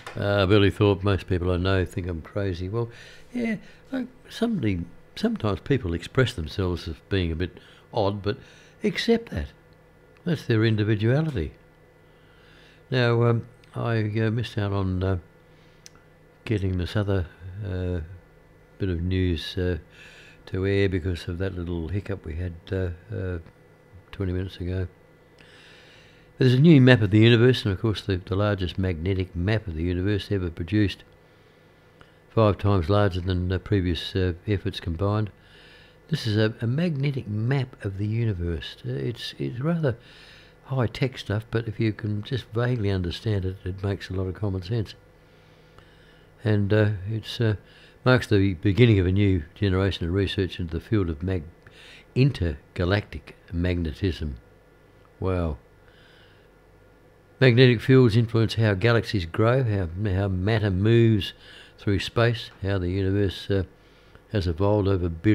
Billy Thorpe, most people I know think I'm crazy. Well, yeah, sometimes people express themselves as being a bit odd, but accept that. That's their individuality. Now, I missed out on getting this other bit of news to air because of that little hiccup we had 20 minutes ago. There's a new map of the universe, and of course the largest magnetic map of the universe ever produced, 5 times larger than previous efforts combined. This is a magnetic map of the universe. It's rather high-tech stuff, but if you can just vaguely understand it, it makes a lot of common sense. And it marks the beginning of a new generation of research into the field of intergalactic magnetism. Wow. Magnetic fields influence how galaxies grow, how matter moves through space, how the universe has evolved over billions